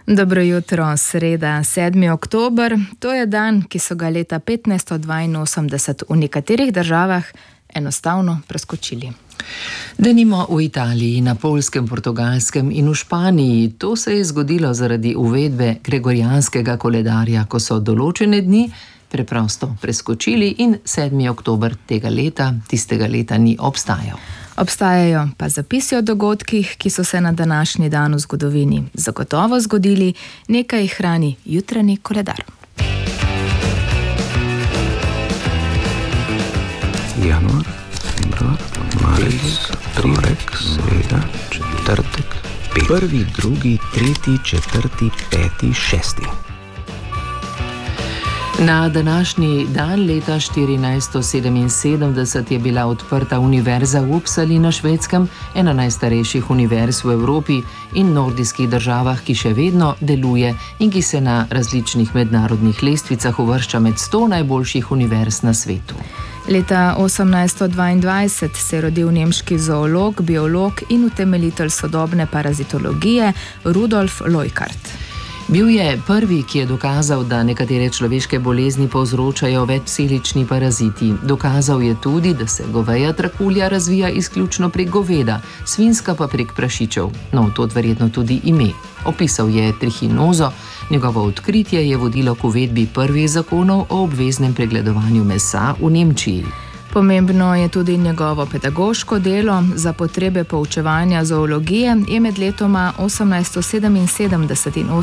Dobro jutro, sreda, 7. oktober. To je dan, ki so ga leta 1582 v nekaterih državah enostavno preskočili. Denimo v Italiji, na Poljskem, Portugalskem in v Španiji. To se je zgodilo zaradi uvedbe gregorijanskega koledarja, ko so določene dni preprosto preskočili in 7. oktober tistega leta ni obstajal. Obstajajo pa zapisi o dogodkih, ki so se na današnji dan v zgodovini zagotovo zgodili, nekaj jih hrani jutranji koledar. Januar, februar, marec, torek, sreda, četrtek, petek. 1., 2., 3., 4., 5., 6. Na današnji dan leta 1477 je bila odprta univerza v Uppsali na Švedskem, ena najstarejših univerz v Evropi in nordijskih državah, ki še vedno deluje in ki se na različnih mednarodnih lestvicah uvršča med 100 najboljših univerz na svetu. Leta 1822 se je rodil nemški zoolog, biolog in utemeljitelj sodobne parazitologije Rudolf Leuckart. Bil je prvi, ki je dokazal, da nekatere človeške bolezni povzročajo večcelični paraziti. Dokazal je tudi, da se goveja trakulja razvija izključno prek goveda, svinjska pa prek prašičev. No, to verjetno tudi ime. Opisal je trihinozo, njegovo odkritje je vodilo k uvedbi prvih zakonov o obveznem pregledovanju mesa v Nemčiji. Pomembno je tudi njegovo pedagoško delo. Za potrebe poučevanja zoologije je med letoma 1877 in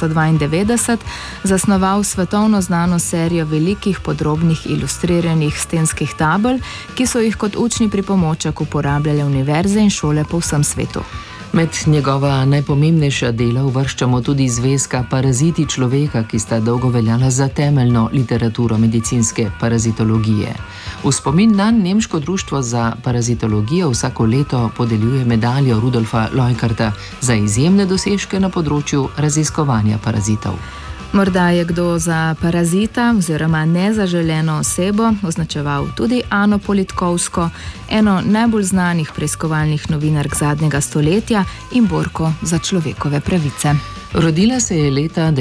1892 zasnoval svetovno znano serijo velikih podrobnih ilustriranih stenskih tabel, ki so jih kot učni pripomoček uporabljale univerze in šole po vsem svetu. Med njegova najpomembnejša dela uvrščamo tudi zvezka Paraziti človeka, ki sta dolgo veljala za temeljno literaturo medicinske parazitologije. V spomin na Nemško društvo za parazitologijo vsako leto podeljuje medaljo Rudolfa Leuckarta za izjemne dosežke na področju raziskovanja parazitov. Morda je kdo za parazita oziroma nezaželeno osebo označeval tudi Ano Politkovsko, eno najbolj znanih preiskovalnih novinark zadnjega stoletja in borko za človekove pravice. Rodila se je leta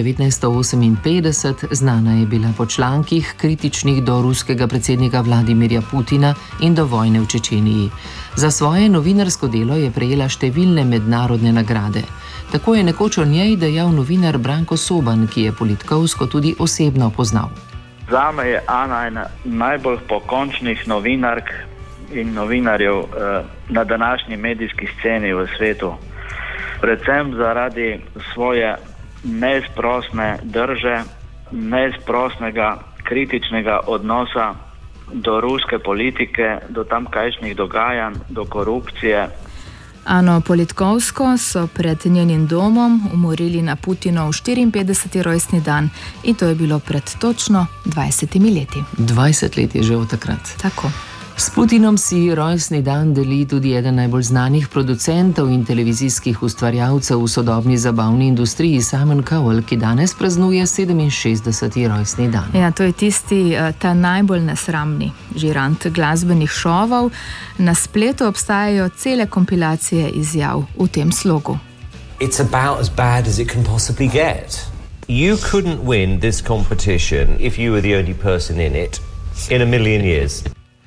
1958, znana je bila po člankih kritičnih do ruskega predsednika Vladimirja Putina in do vojne v Čečeniji. Za svoje novinarsko delo je prejela številne mednarodne nagrade. Tako je nekoč o njej dejal novinar Branko Soban, ki je Politkovsko tudi osebno poznal. Zame je Ana ena najbolj pokončnih novinark in novinarjev na današnji medijski sceni v svetu. Predvsem zaradi svoje neizprosne drže, neizprosnega kritičnega odnosa do ruske politike, do tamkajšnjih dogajanj, do korupcije. Ano Politkovsko so pred njenim domom umorili na Putinov 54. rojstni dan in to je bilo pred točno 20 leti. 20 let je že od takrat. Tako. S Putinom si rojstni dan deli tudi eden najbolj znanih producentov in televizijskih ustvarjalcev v sodobni zabavni industriji, Simon Cowell, ki danes praznuje 67. rojstni dan. Ja, to je tisti ta najbolj nesramni žirant glasbenih šovov. Na spletu obstajajo cele kompilacije izjav v tem slogu. It's about as bad as it can possibly get. You couldn't win this competition if you were the only person in it in a million years.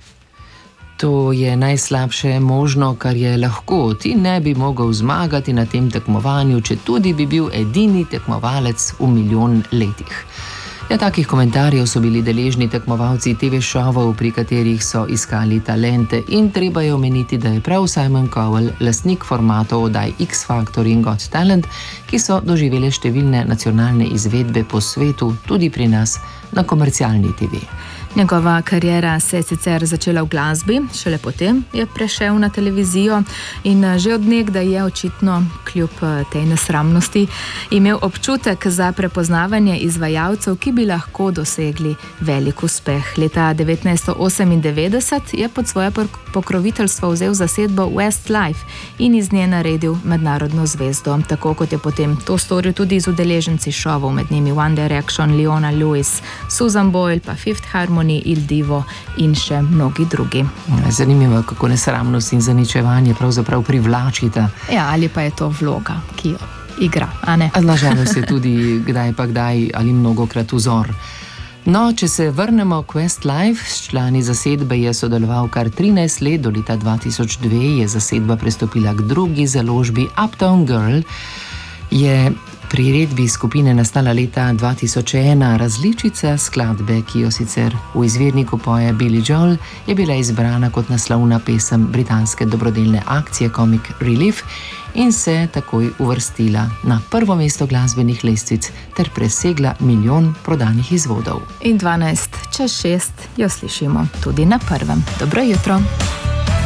To je najslabše možno, kar je lahko. Ti ne bi mogel zmagati na tem tekmovanju, če tudi bi bil edini tekmovalec v milijon letih. Takih komentarjev so bili deležni tekmovalci TV šovov, pri katerih so iskali talente, in treba je omeniti, da je prav Simon Cowell lastnik formatov oddaj X Factor in Got Talent, ki so doživele številne nacionalne izvedbe po svetu, tudi pri nas na komercialni TV. Njegova kariera se je sicer začela v glasbi, šele potem je prešel na televizijo in že od nekdaj je očitno, kljub tej nesramnosti, imel občutek za prepoznavanje izvajalcev, ki bi lahko dosegli velik uspeh. Leta 1998 je pod svoje pokroviteljstvo vzel zasedbo Westlife in iz nje naredil mednarodno zvezdo, tako kot je potem to storil tudi z udeleženci šovov, med njimi One Direction, Leona Lewis, Susan Boyle pa Fifth Harmony, Il Divo in še mnogi drugi. Zanimivo, kako nesramnost in zaničevanje pravzaprav privlačita. Ja, ali pa je to vloga, ki jo igra, a ne? Nažalost je tudi kdaj pa kdaj ali mnogokrat vzor. No, če se vrnemo k Westlife, s člani zasedbe je sodeloval kar 13 let, do leta 2002 je zasedba prestopila k drugi založbi. Uptown Girl je priredbi skupine nastala leta 2001, različica skladbe, ki jo sicer v izvirniku poje Billy Joel, je bila izbrana kot naslovna pesem britanske dobrodelne akcije Comic Relief in se takoj uvrstila na prvo mesto glasbenih lestvic ter presegla 1 milijon prodanih izvodov. In 12 čez 6 jo slišimo tudi na prvem. Dobro jutro.